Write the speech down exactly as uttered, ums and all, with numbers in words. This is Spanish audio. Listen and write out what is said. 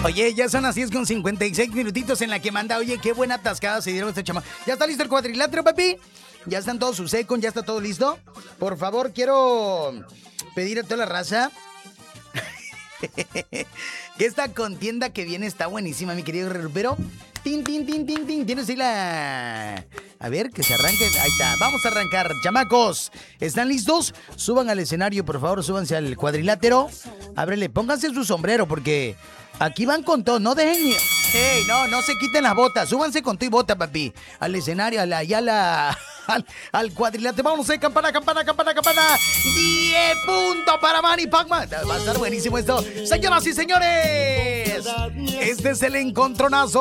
Oye, ya son las diez con cincuenta y seis minutitos en la que manda. Oye, qué buena atascada se dieron este chama. ¿Ya está listo el cuadrilátero, papi? ¿Ya están todos sus secon? ¿Ya está todo listo? Por favor, quiero pedir a toda la raza que esta contienda que viene está buenísima, mi querido Pero tin, tin, tin, tin, tin. Tienes ahí la... A ver, que se arranque. Ahí está, vamos a arrancar. Chamacos, ¿están listos? Suban al escenario, por favor, súbanse al cuadrilátero. Ábrele, pónganse su sombrero porque aquí van con todo. No dejen ni... ¡Ey, no, no se quiten las botas! Súbanse con tu y bota, papi. Al escenario, a la, ya la... Al, al cuadrilátero. Vamos a hacer campana, campana, campana, campana. diez puntos para Manny Pacman. Va a estar buenísimo esto. Señoras y señores, este es el encontronazo.